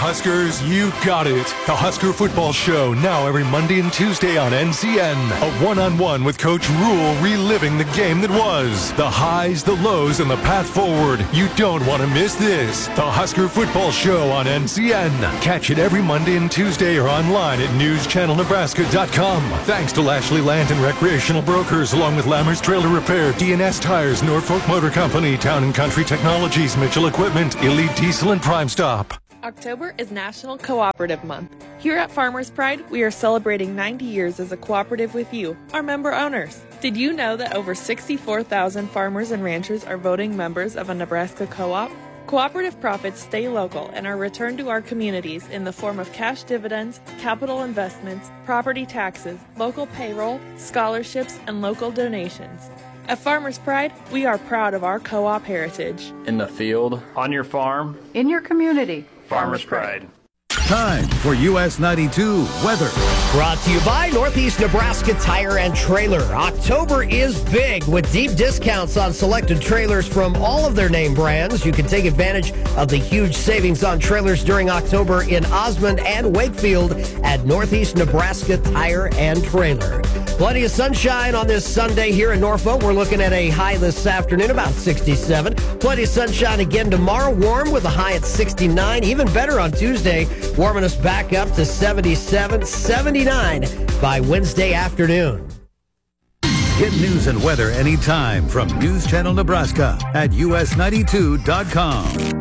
Huskers, you got it. The Husker Football Show, now every Monday and Tuesday on NCN. A one-on-one with Coach Rule, reliving the game that was. The highs, the lows, and the path forward. You don't want to miss this. The Husker Football Show on NCN. Catch it every Monday and Tuesday or online at newschannelnebraska.com. Thanks to Lashley Land and Recreational Brokers, along with Lammers Trailer Repair, DNS Tires, Norfolk Motor Company, Town and Country Technologies, Mitchell Equipment, Elite Diesel, and Prime Stop. October is National Cooperative Month. Here at Farmers Pride, we are celebrating 90 years as a cooperative with you, our member owners. Did you know that over 64,000 farmers and ranchers are voting members of a Nebraska co-op? Cooperative profits stay local and are returned to our communities in the form of cash dividends, capital investments, property taxes, local payroll, scholarships, and local donations. At Farmers Pride, we are proud of our co-op heritage. In the field, on your farm, in your community. Farmers Pride. Time for US 92 weather. Brought to you by Northeast Nebraska Tire and Trailer. October is big with deep discounts on selected trailers from all of their name brands. You can take advantage of the huge savings on trailers during October in Osmond and Wakefield at Northeast Nebraska Tire and Trailer. Plenty of sunshine on this Sunday here in Norfolk. We're looking at a high this afternoon, about 67. Plenty of sunshine again tomorrow, warm with a high at 69. Even better on Tuesday, warming us back up to 77, 79 by Wednesday afternoon. Get news and weather anytime from News Channel Nebraska at us92.com.